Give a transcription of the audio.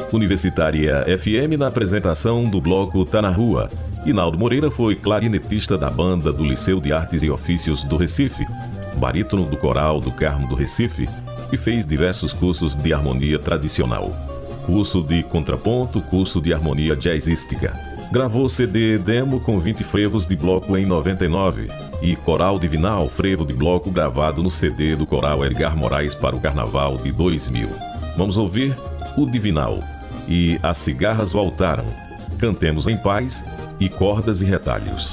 Universitária FM na apresentação do bloco Tá na Rua. Inaldo Moreira foi clarinetista da banda do Liceu de Artes e Ofícios do Recife, barítono do Coral do Carmo do Recife e fez diversos cursos de harmonia tradicional. Curso de contraponto, curso de harmonia jazzística. Gravou CD demo com 20 frevos de bloco em 99 e Coral Divinal, frevo de bloco gravado no CD do Coral Edgar Moraes para o Carnaval de 2000. Vamos ouvir o Divinal e As Cigarras Voltaram, Cantemos em Paz e Cordas e Retalhos.